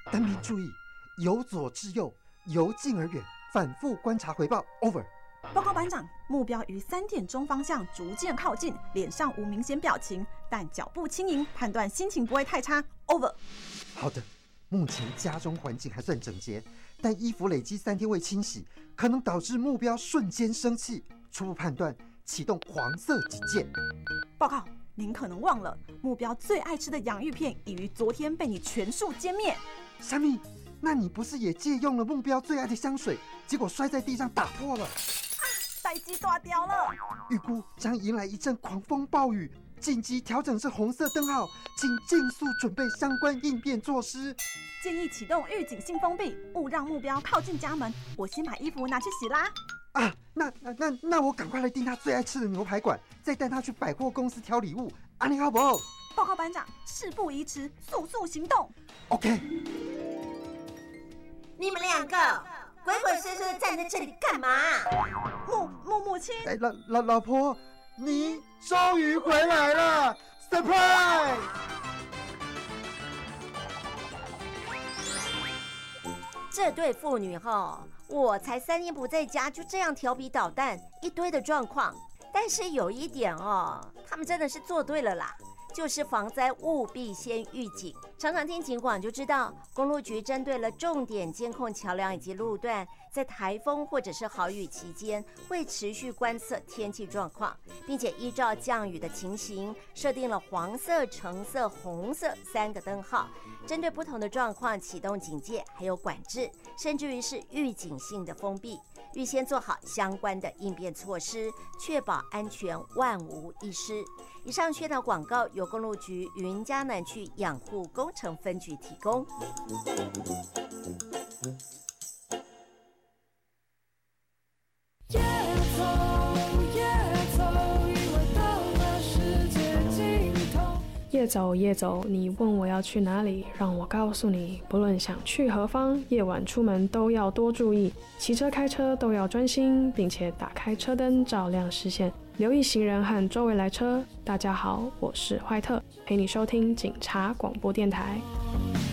单兵注意，由左至右，由近而远，反复观察回报。Over。 报告班长，目标于3点钟方向逐渐靠近，脸上无明显表情，但脚步轻盈，判断心情不会太差。Over。 好的，目前家中环境还算整洁，但衣服累积3天未清洗，可能导致目标瞬间生气。初步判断，启动黄色警戒。 报告，您可能忘了，目标最爱吃的洋芋片已于昨天被你全数歼灭。 虾米，那你不是也借用了目标最爱的香水，结果摔在地上打破了？ 代机大掉了， 预估将迎来一阵狂风暴雨，紧急调整至红色灯号，请尽速准备相关应变措施。 建议启动预警性封闭，勿让目标靠近家门。我先把衣服拿去洗啦。 啊，那我赶快来订他最爱吃的牛排馆，再带他去百货公司挑礼物。安妮好不好？ 报告班长，事不宜迟，速速行动。 OK。 你们2个鬼鬼祟祟的站在这里干嘛？ 母亲， 老婆，你终于回来了 ，surprise！ 这对父女我才3天不在家，就这样调皮捣蛋，一堆的状况。但是有一点他们真的是做对了啦。就是防灾务必先预警，常常听警广就知道，公路局针对了重点监控桥梁以及路段，在台风或者是豪雨期间，会持续观测天气状况，并且依照降雨的情形，设定了黄色、橙色、红色3个灯号，针对不同的状况启动警戒，还有管制，甚至于是预警性的封闭，预先做好相关的应变措施，确保安全万无一失。以上宣导广告由公路局云嘉南区养护工程分局提供。 夜走夜走，你问我要去哪里，让我告诉你，不论想去何方，夜晚出门都要多注意，骑车开车都要专心，并且打开车灯照亮视线，留意行人和周围来车。大家好，我是怀特，陪你收听警察广播电台。